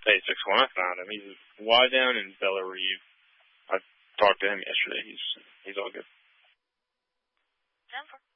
Hey, 6-1, I found him. He's Y down in Bella Reeve. I talked to him yesterday. He's all good. Denver.